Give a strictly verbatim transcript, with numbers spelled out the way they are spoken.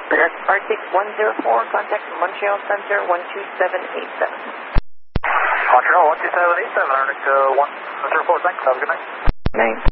Arctic one zero four, contact Montreal Center one two seven eight seven. Montreal one two seven eight seven, Arctic uh, one zero four, thanks, have a good night. Night.